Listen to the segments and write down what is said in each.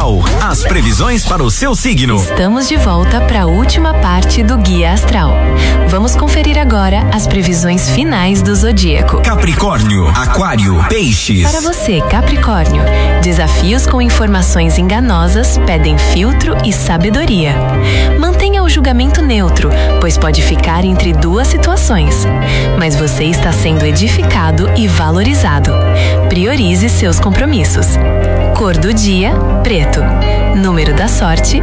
Astral, as previsões para o seu signo. Estamos de volta para a última parte do Guia Astral. Vamos conferir agora as previsões finais do zodíaco. Capricórnio, Aquário, Peixes. Para você, Capricórnio, desafios com informações enganosas pedem filtro e sabedoria. Mantenha o julgamento neutro, pois pode ficar entre duas situações. Mas você está sendo edificado e valorizado. Priorize seus compromissos. Cor do dia, preto. Número da sorte,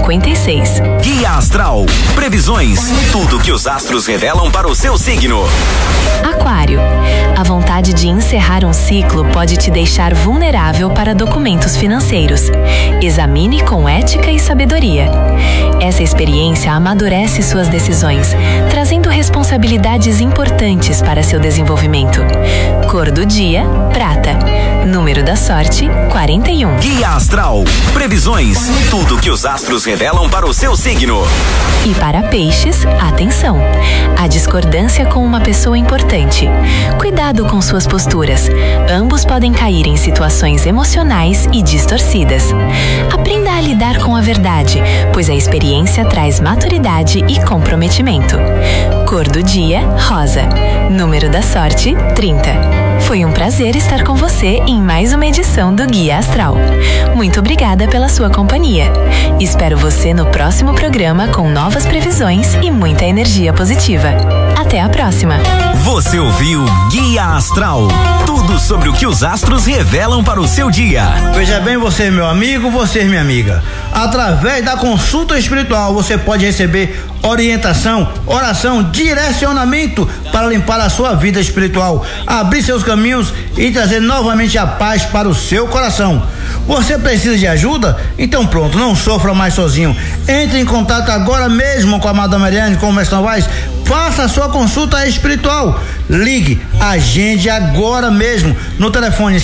56. Guia Astral, previsões, tudo que os astros revelam para o seu signo. Aquário, a vontade de encerrar um ciclo pode te deixar vulnerável para documentos financeiros. Examine com ética e sabedoria. Essa experiência amadurece suas decisões, trazendo responsabilidades importantes para seu desenvolvimento. Cor do dia, prata. Número da sorte, 41. Guia Astral, previsões, tudo que os astros revelam para o seu signo. E para Peixes, atenção! A discordância com uma pessoa importante. Cuidado com suas posturas. Ambos podem cair em situações emocionais e distorcidas. Aprenda a lidar com a verdade, pois a experiência traz maturidade e comprometimento. Cor do dia, rosa. Número da sorte, 30. Foi um prazer estar com você em mais uma edição do Guia Astral. Muito obrigada pela sua companhia. Espero você no próximo programa com novas previsões e muita energia positiva. Até a próxima. Você ouviu Guia Astral, tudo sobre o que os astros revelam para o seu dia. Veja bem, você meu amigo, você minha amiga. Através da consulta espiritual você pode receber orientação, oração, direcionamento para limpar a sua vida espiritual, abrir seus caminhos e trazer novamente a paz para o seu coração. Você precisa de ajuda? Então pronto, não sofra mais sozinho. Entre em contato agora mesmo com a Madame Mariane, com o Mestre Novaes. Faça a sua consulta espiritual. Ligue, agende agora mesmo no telefone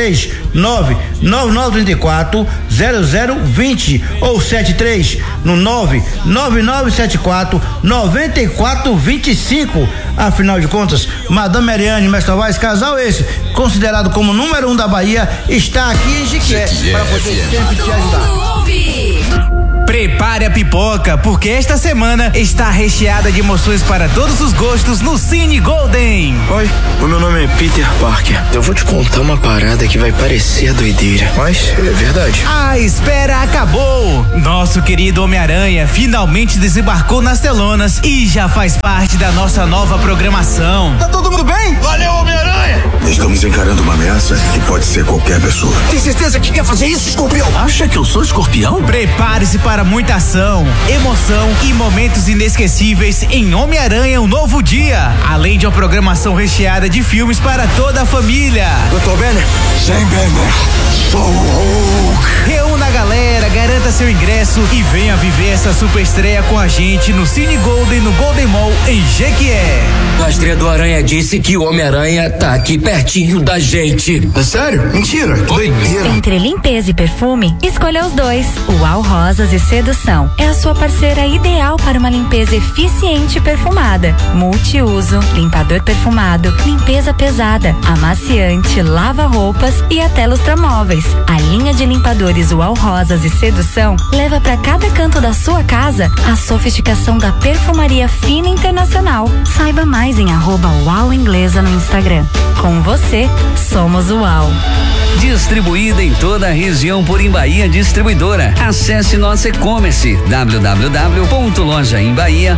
739-9934-0020 ou 73-99974-9425. Afinal de contas, Madame Mariane e Mestre Novaes, casal esse, considerado como número 1 da Bahia, está aqui em Jiqué para poder sempre te ajudar. Prepare a pipoca, porque esta semana está recheada de emoções para todos os gostos no Cine Golden. Oi, o meu nome é Peter Parker. Eu vou te contar uma parada que vai parecer doideira, mas é verdade. A espera acabou. Nosso querido Homem-Aranha finalmente desembarcou nas telonas e já faz parte da nossa nova programação. Tá todo mundo bem? Valeu, Homem-Aranha! Estamos encarando uma ameaça que pode ser qualquer pessoa. Tem certeza que quer fazer isso, Escorpião? Acha que eu sou escorpião? Prepare-se para muita ação, emoção e momentos inesquecíveis em Homem-Aranha, um novo dia. Além de uma programação recheada de filmes para toda a família. Dr. Banner? Sem Banner, sou Hulk. Reúna a galera, garanta seu ingresso e venha viver essa super estreia com a gente no Cine Golden, no Golden Mall, em Jequié. A estreia do Aranha disse que o Homem-Aranha tá aqui pertinho da gente. É sério? Mentira, que doideira. Entre limpeza e perfume, escolha os dois. Uau Rosas e Sedução é a sua parceira ideal para uma limpeza eficiente e perfumada. Multiuso, limpador perfumado, limpeza pesada, amaciante, lava-roupas e até lustramóveis. A linha de limpadores Uau Rosas e Sedução leva para cada canto da sua casa a sofisticação da perfumaria fina internacional. Saiba mais em @Uau Inglesa no Instagram. Com você, somos Uau. Distribuída em toda a região por Embaía Distribuidora. Acesse nosso e-commerce www.lojaembahia.com.br